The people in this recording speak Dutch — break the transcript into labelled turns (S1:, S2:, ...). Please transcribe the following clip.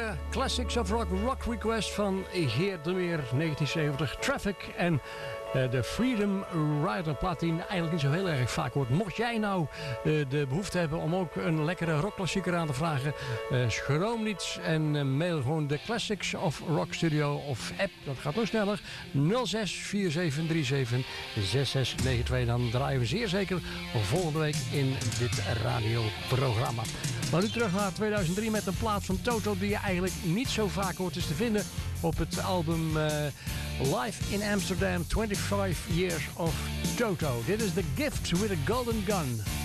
S1: Classics of Rock, Rock Request van Geert de Meer, 1970, Traffic en de Freedom Rider plaat die eigenlijk niet zo heel erg vaak hoort. Mocht jij nou de behoefte hebben om ook een lekkere rockklassieker aan te vragen, schroom niet en mail gewoon de Classics of Rock Studio of app, dat gaat nog sneller, 0647376692. Dan draaien we zeer zeker volgende week in dit radioprogramma. Maar nu terug naar 2003 met een plaat van Toto die je eigenlijk niet zo vaak hoort is te vinden op het album Live in Amsterdam, 25 Years of Toto. Dit is The Gift with a Golden Gun.